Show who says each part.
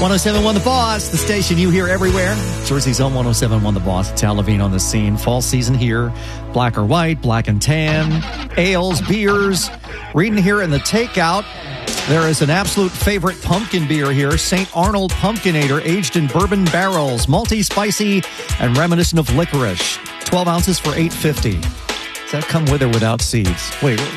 Speaker 1: 107.1 The Boss, the station you hear everywhere. Jersey's own 107.1 The Boss. It's Al Levine on the scene. Fall season here. Black or white, black and tan, ales, beers. Reading here in the takeout, there is an absolute favorite pumpkin beer here, St. Arnold Pumpkinator, aged in bourbon barrels, malty, spicy, and reminiscent of licorice. 12 ounces for $8.50. Does that come with or without seeds? Wait,